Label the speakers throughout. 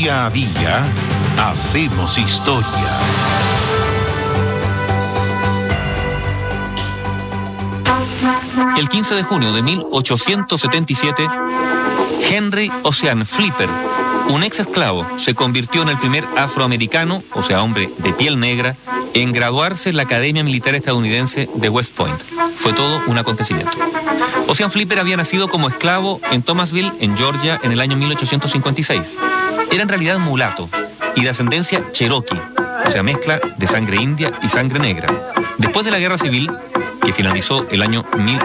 Speaker 1: Día a día hacemos historia.
Speaker 2: El 15 de junio de 1877, Henry Ocean Flipper, un ex esclavo, se convirtió en el primer afroamericano, o sea, hombre de piel negra, en graduarse en la Academia Militar Estadounidense de West Point. Fue todo un acontecimiento. Ocean Flipper había nacido como esclavo en Thomasville, en Georgia, en el año 1856. Era en realidad mulato y de ascendencia cherokee, o sea, mezcla de sangre india y sangre negra. Después de la Guerra Civil, que finalizó el año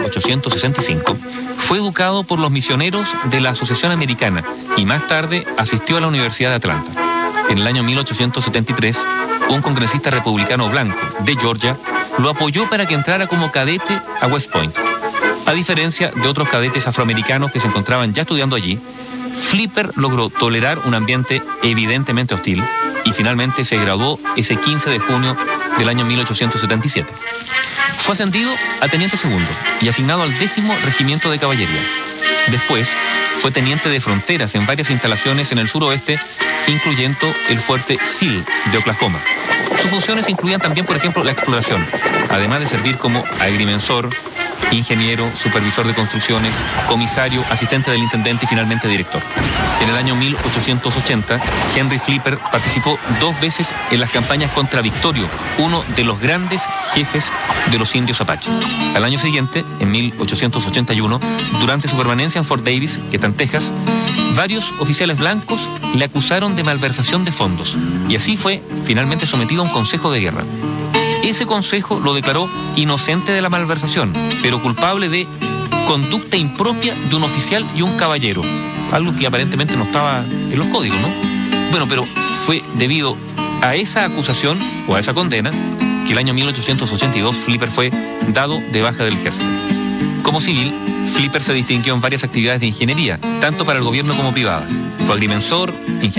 Speaker 2: 1865, fue educado por los misioneros de la Asociación Americana y más tarde asistió a la Universidad de Atlanta. En el año 1873, un congresista republicano blanco de Georgia lo apoyó para que entrara como cadete a West Point. A diferencia de otros cadetes afroamericanos que se encontraban ya estudiando allí, Flipper logró tolerar un ambiente evidentemente hostil y finalmente se graduó ese 15 de junio del año 1877. Fue ascendido a teniente segundo y asignado al 10º Regimiento de Caballería. Después, fue teniente de fronteras en varias instalaciones en el suroeste, incluyendo el fuerte Seal de Oklahoma. Sus funciones incluían también, por ejemplo, la exploración, además de servir como agrimensor, ingeniero, supervisor de construcciones, comisario, asistente del intendente y finalmente director. En el año 1880, Henry Flipper participó 2 veces en las campañas contra Victorio, uno de los grandes jefes de los indios Apache. Al año siguiente, en 1881, durante su permanencia en Fort Davis, que está en Texas, varios oficiales blancos le acusaron de malversación de fondos y así fue finalmente sometido a un consejo de guerra. Ese consejo lo declaró inocente de la malversación, pero culpable de conducta impropia de un oficial y un caballero, algo que aparentemente no estaba en los códigos, ¿no? Bueno, pero fue debido a esa acusación o a esa condena que el año 1882 Flipper fue dado de baja del ejército. Como civil, Flipper se distinguió en varias actividades de ingeniería, tanto para el gobierno como privadas. Fue agrimensor, ingeniero